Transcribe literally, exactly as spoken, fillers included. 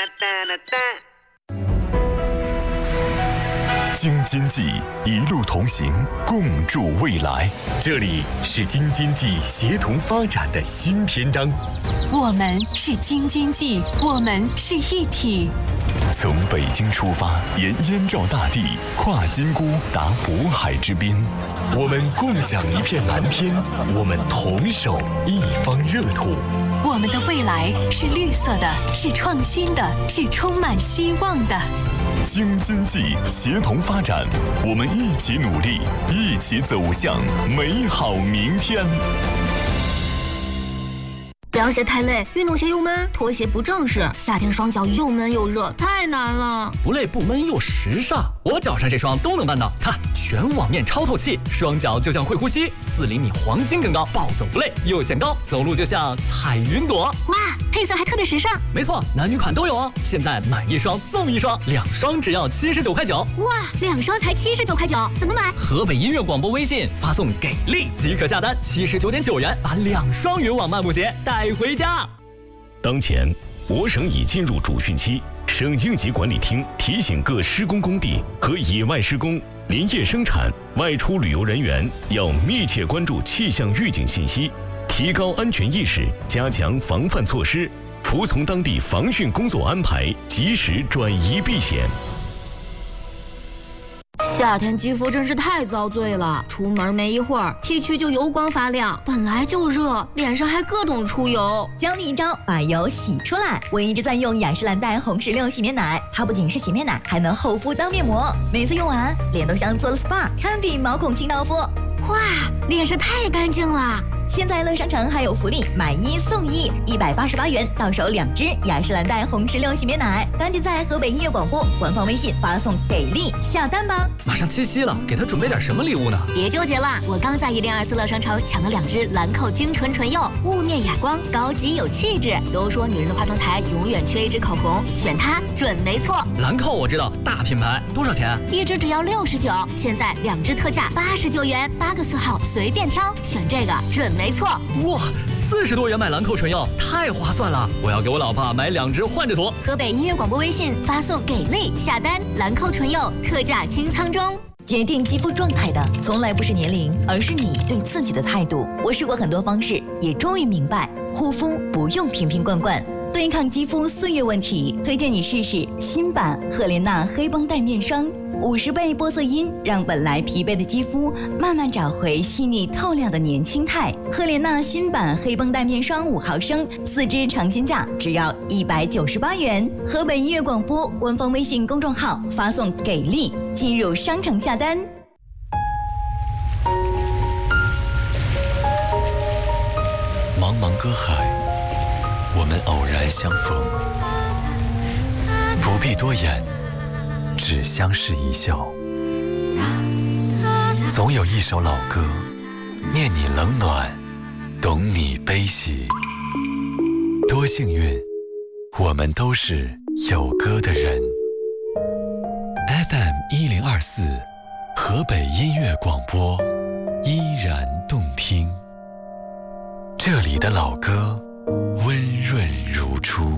京津冀一路同行，共筑未来。这里是京津冀协同发展的新篇章。 我们是京津冀，我们是一体。 从北京出发，沿燕赵大地，跨金沽达渤海之滨。我们共享一片蓝天，我们同守一方热土。 我们的未来是绿色的，是创新的，是充满希望的。 京津冀协同发展，我们一起努力，一起走向美好明天。 凉鞋太累，运动鞋又闷，拖鞋不正式，夏天双脚又闷又热，太难了。 不累不闷又时尚，我脚上这双都能办到。看，全网面超透气，双脚就像会呼吸，四厘米黄金更高，暴走不累又显高，走路就像踩云朵。 哇，配色还特别时尚。 没错，男女款都有哦。现在买一双送一双，两双只要七十九块九。 哇，两双才七十九块九，怎么买？ 河北音乐广播微信发送给力即可下单，七十九点九元把两双云网漫步鞋带回家。 当前，我省已进入主汛期，省应急管理厅提醒各施工工地和野外施工、林业生产、外出旅游人员要密切关注气象预警信息，提高安全意识，加强防范措施，服从当地防汛工作安排，及时转移避险。 夏天肌肤真是太遭罪了，出门没一会儿，T区就油光发亮，本来就热，脸上还各种出油。 教你一招把油洗出来。我一直在用雅诗兰黛红石榴洗面奶，它不仅是洗面奶，还能厚敷当面膜，每次用完脸都像做了 S P A， 堪比毛孔清道夫。 哇，脸是太干净了。 现在乐商城还有福利，买一送一，一百八十八元到手两支雅诗兰黛红石榴洗面奶，赶紧在河北音乐广播官方微信发送给力下单吧！ 马上七夕了，给他准备点什么礼物呢？ 别纠结了，我刚在一零二四乐商城抢了两支兰蔻精纯唇釉，雾面哑光，高级有气质。都说女人的化妆台永远缺一支口红，选它准没错。 兰蔻我知道，大品牌，多少钱？ 一支只要六十九，现在两支特价八十九元，八个色号随便挑，选这个准没错。 哇，四十多元买兰蔻唇釉，太划算了！我要给我老婆买两支换着涂。 河北音乐广播微信发送给力下单，兰蔻唇釉特价清仓中。 决定肌肤状态的从来不是年龄，而是你对自己的态度。我试过很多方式，也终于明白，护肤不用瓶瓶罐罐。对抗肌肤岁月问题，推荐你试试新版赫莲娜黑绷带面霜，五十倍玻色因让本来疲惫的肌肤慢慢找回细腻透亮的年轻态。赫莲娜新版黑绷带面霜五毫升，四支尝鲜价只要一百九十八元。河北音乐广播官方微信公众号发送给力，进入商城下单。 茫茫歌海，我们偶然相逢，不必多言，只相视一笑。总有一首老歌，念你冷暖，懂你悲喜。多幸运，我们都是有歌的人。F M 一零二四，河北音乐广播，依然动听。这里的老歌温润如初。